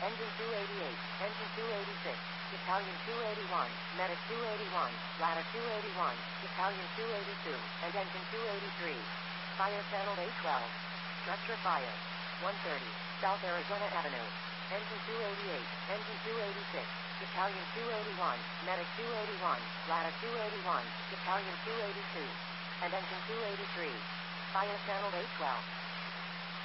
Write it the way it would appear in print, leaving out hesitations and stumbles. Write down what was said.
Engine 288, Engine 286, Battalion 281, Medic 281, Ladder 281, Battalion 282, and Engine 283. Fire Channel A12. Structure fire. 130, South Arizona Avenue. Engine 288, Engine 286, Battalion 281, Medic 281, Ladder 281, Battalion 282, and Engine 283. Fire Channel A12.